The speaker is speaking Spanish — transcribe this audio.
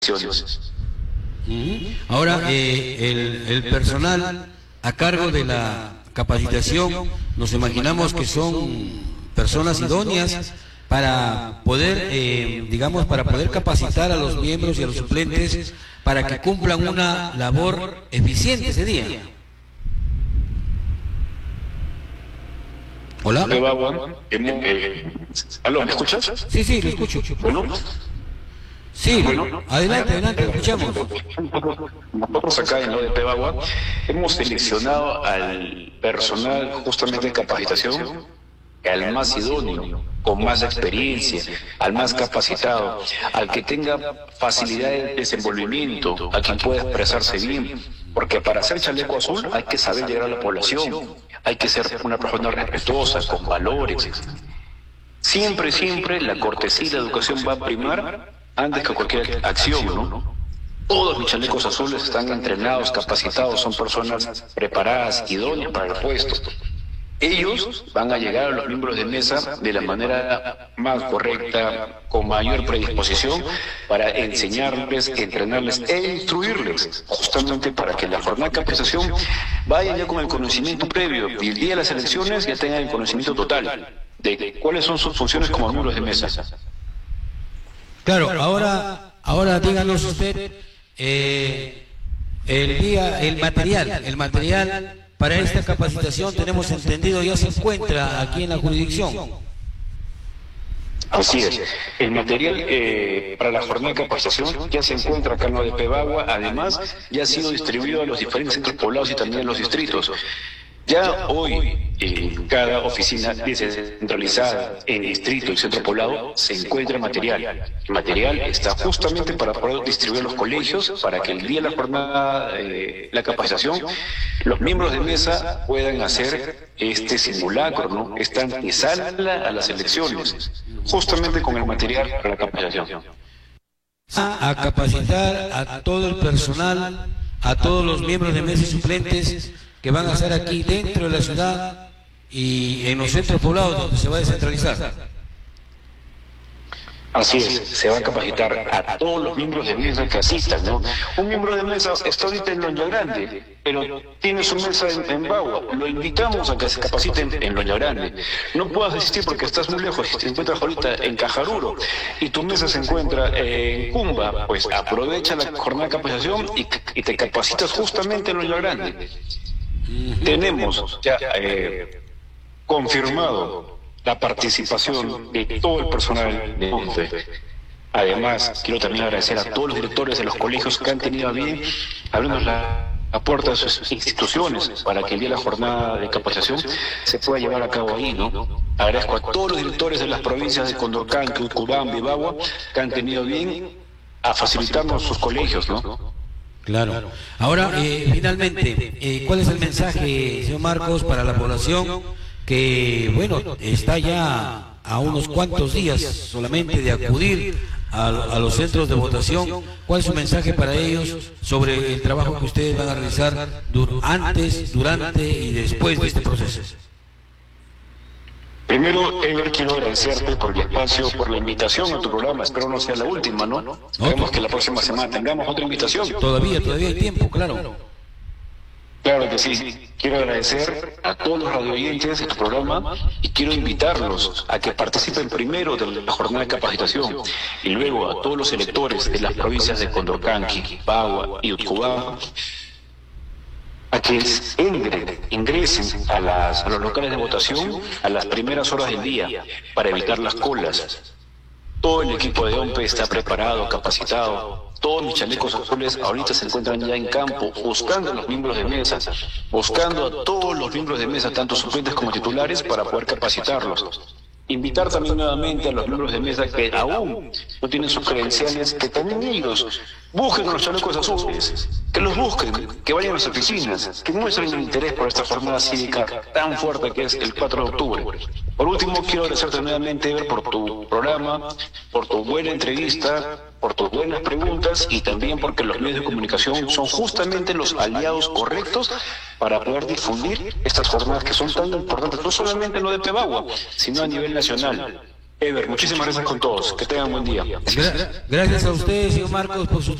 elecciones. Ahora, el personal a cargo de la capacitación, nos imaginamos que son personas idóneas para poder, digamos, para poder capacitar a los miembros y a los suplentes para que cumplan una labor eficiente ese día. Hola. ¿Aló, me escuchas? Sí, lo escucho. Bueno. Sí, adelante, lo escuchamos. Nosotros acá en lo de Pebagua hemos seleccionado al personal justamente de capacitación, al más idóneo, con más experiencia, al más capacitado, al que tenga facilidad de desenvolvimiento, a quien pueda expresarse bien, porque para ser chaleco azul hay que saber llegar a la población, hay que ser una persona respetuosa, con valores. Siempre la cortesía y la educación va a primar antes que cualquier acción, ¿no? Todos mis chalecos azules están entrenados, capacitados, son personas preparadas, idóneas para el puesto. Ellos van a llegar a los miembros de mesa de la manera más correcta, con mayor predisposición, para enseñarles, entrenarles e instruirles, justamente para que la jornada de capacitación vaya ya con el conocimiento previo y el día de las elecciones ya tengan el conocimiento total de cuáles son sus funciones como miembros de mesa. Claro, ahora díganos usted el material para esta capacitación, tenemos entendido, ya se encuentra aquí en la jurisdicción. Así es. El material para la jornada de capacitación ya se encuentra acá en lo de Pebagua. Además, ya ha sido distribuido a los diferentes centros poblados y también a los distritos. Ya hoy, en cada oficina descentralizada, en distrito y centro poblado, se encuentra material. El material está justamente para poder distribuir a los colegios, para que el día de la jornada de la capacitación, los miembros de mesa puedan hacer este simulacro, ¿no? Esta antesala a las elecciones, justamente con el material para la capacitación. A capacitar a todo el personal, a todos los miembros de mesa y suplentes que van a estar aquí dentro de la ciudad y en los centros poblados donde se va a descentralizar. Así es, se va a capacitar a todos los miembros de mesa que asistan, ¿no? Un miembro de mesa está ahorita en Loña Grande, pero tiene su mesa en Bagua. Lo invitamos a que se capacite en Loña Grande. No puedas asistir porque estás muy lejos. Si te encuentras ahorita en Cajaruro y tu mesa se encuentra en Cumba, pues aprovecha la jornada de capacitación y te capacitas justamente en Loña Grande. Tenemos ya confirmado la participación de todo el personal de ONCE. Además, quiero también agradecer a todos los directores de los colegios que han tenido a bien abrirnos la puerta de sus instituciones para que el día de la jornada de capacitación se pueda llevar a cabo ahí, ¿no? Agradezco a todos los directores de las provincias de Condorcanqui, Cubamba y Bagua que han tenido bien a facilitarnos sus colegios, ¿no? Claro. Ahora, finalmente, ¿cuál es el mensaje, señor Marcos, para la población que, bueno, está ya a unos cuantos días solamente de acudir a los centros de votación? ¿Cuál es su mensaje para ellos sobre el trabajo que ustedes van a realizar antes, durante y después de este proceso? Primero, Ever, quiero agradecerte por el espacio, por la invitación a tu programa. Espero no sea la última, ¿no? Esperemos que la próxima semana tengamos otra invitación. Todavía hay tiempo, claro. Claro que sí. Quiero agradecer a todos los radioyentes de tu programa y quiero invitarlos a que participen primero de la jornada de capacitación y luego a todos los electores de las provincias de Condorcanqui, Bagua y Utcubamba a que ingresen a los locales de votación a las primeras horas del día para evitar las colas. Todo el equipo de OMPE está preparado, capacitado. Todos mis chalecos azules ahorita se encuentran ya en campo, buscando a los miembros de mesa, buscando a todos los miembros de mesa, tanto suplentes como titulares, para poder capacitarlos. Invitar también nuevamente a los miembros de mesa que aún no tienen sus credenciales, que también ellos busquen a los chalecos azules, que los busquen, que vayan a las oficinas, que muestren el interés por esta jornada cívica tan fuerte que es el 4 de octubre. Por último, quiero agradecerte nuevamente, Ever, por tu programa, por tu buena entrevista, por tus buenas preguntas y también porque los medios de comunicación son justamente los aliados correctos para poder difundir estas jornadas que son tan importantes, no solamente en lo de Pebagua, sino a nivel nacional. Ever, muchísimas gracias con todos. Que tengan buen día. Gracias a usted, señor Marcos, por su